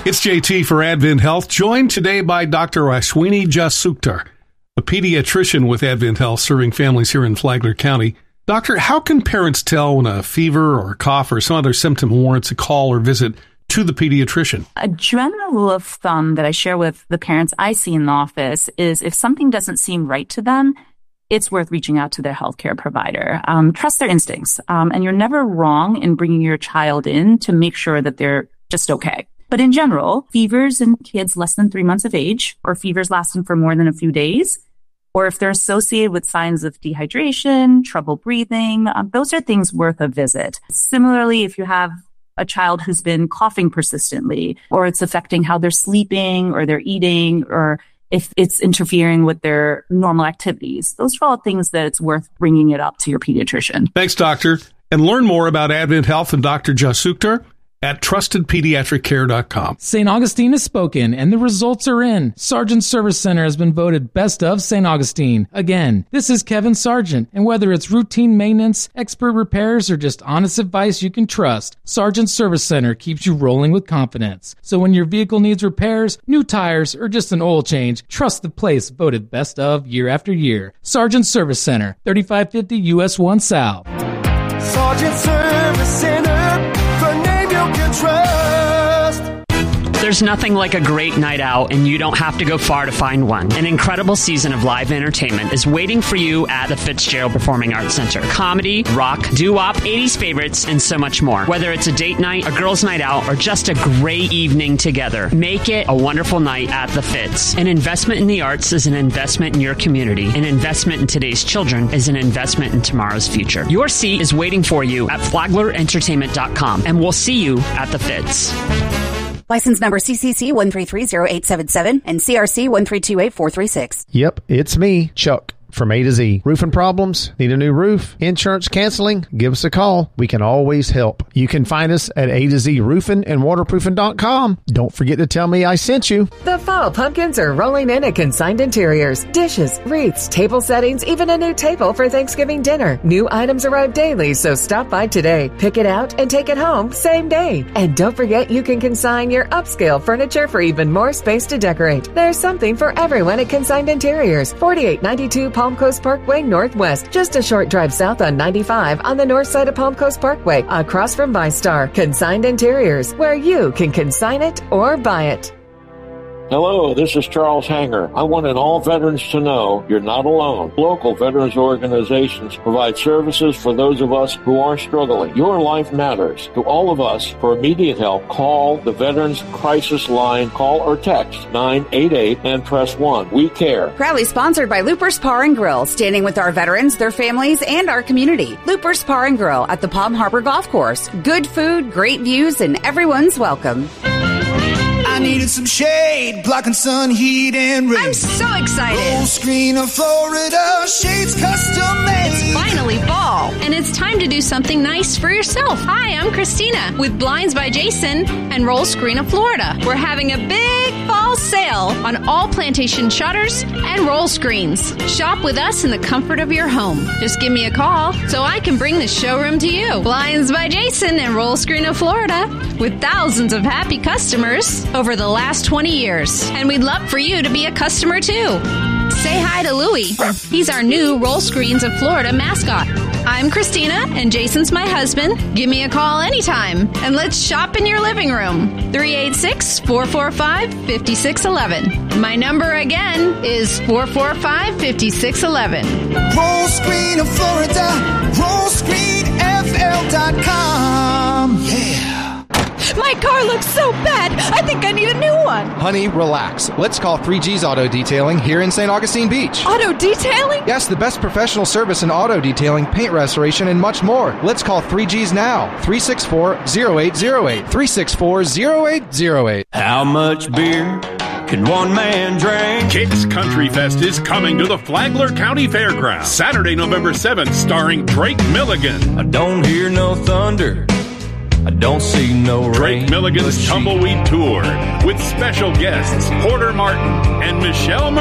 It's JT for Advent Health, joined today by Dr. Ashwini Jasuktar, a pediatrician with Advent Health serving families here in Flagler County. Doctor, how can parents tell when a fever or a cough or some other symptom warrants a call or visit to the pediatrician? A general rule of thumb that I share with the parents I see in the office is if something doesn't seem right to them, it's worth reaching out to their healthcare provider. Trust their instincts. And you're never wrong in bringing your child in to make sure that they're just okay. But in general, fevers in kids less than 3 months of age, or fevers lasting for more than a few days, or if they're associated with signs of dehydration, trouble breathing, those are things worth a visit. Similarly, if you have a child who's been coughing persistently, or it's affecting how they're sleeping or they're eating, or if it's interfering with their normal activities, those are all things that it's worth bringing it up to your pediatrician. Thanks, doctor. And learn more about Advent Health and Dr. Jasuktar at trustedpediatriccare.com. St. Augustine has spoken, and the results are in. Sargent Service Center has been voted Best of St. Augustine. Again, this is Kevin Sargent, and whether it's routine maintenance, expert repairs, or just honest advice you can trust, Sargent Service Center keeps you rolling with confidence. So when your vehicle needs repairs, new tires, or just an oil change, trust the place voted Best of year after year. Sargent Service Center, 3550 US 1 South. Sargent Service Center, the name you can trust. There's nothing like a great night out, and you don't have to go far to find one. An incredible season of live entertainment is waiting for you at the Fitzgerald Performing Arts Center. Comedy, rock, doo-wop, 80s favorites, and so much more. Whether it's a date night, a girls' night out, or just a great evening together, make it a wonderful night at the Fitz. An investment in the arts is an investment in your community. An investment in today's children is an investment in tomorrow's future. Your seat is waiting for you at flaglerentertainment.com, and we'll see you at the Fitz. License number CCC 1330877 and CRC 1328436. Yep, it's me, Chuck, from A to Z. Roofing problems? Need a new roof? Insurance canceling? Give us a call. We can always help. You can find us at A to Z Roofing and Waterproofing.com. Don't forget to tell me I sent you. The fall pumpkins are rolling in at Consigned Interiors. Dishes, wreaths, table settings, even a new table for Thanksgiving dinner. New items arrive daily, so stop by today. Pick it out and take it home same day. And don't forget you can consign your upscale furniture for even more space to decorate. There's something for everyone at Consigned Interiors. 4892 Palm Coast Parkway Northwest, just a short drive south on 95 on the north side of Palm Coast Parkway, across from ViStar. Consigned Interiors, where you can consign it or buy it. Hello, this is Charles Hanger. I wanted all veterans to know you're not alone. Local veterans organizations provide services for those of us who are struggling. Your life matters. To all of us, for immediate help, call the Veterans Crisis Line. Call or text 988 and press 1. We care. Proudly sponsored by Looper's Bar and Grill, standing with our veterans, their families, and our community. Looper's Bar and Grill at the Palm Harbor Golf Course. Good food, great views, and everyone's welcome. I needed some shade, blocking sun, heat, and rain. I'm so excited. Full screen of Florida, shades custom made. It's finally fall, and it's time to do something nice for yourself. Hi, I'm Christina with Blinds by Jason and Roll Screen of Florida. We're having a big fall sale on all plantation shutters and roll screens. Shop with us in the comfort of your home. Just give me a call so I can bring the showroom to you. Blinds by Jason and Roll Screen of Florida, with thousands of happy customers over the last 20 years. And we'd love for you to be a customer too. Say hi to Louie. He's our new Roll Screens of Florida mascot. I'm Christina, and Jason's my husband. Give me a call anytime, and let's shop in your living room. 386-445-5611. My number again is 445-5611. Roll Screen of Florida, rollscreenfl.com. Yeah. My car looks so bad, I think I need a new one. Honey, relax. Let's call 3G's Auto Detailing here in St. Augustine Beach. Auto detailing? Yes, the best professional service in auto detailing, paint restoration, and much more. Let's call 3G's now. 364-0808. 364-0808. How much beer can one man drink? Kicks Country Fest is coming to the Flagler County Fairgrounds Saturday, November 7th, starring Drake Milligan. I don't hear no thunder, I don't see no rain. Drake Milligan's Tumbleweed Tour with special guests Porter Martin and Michelle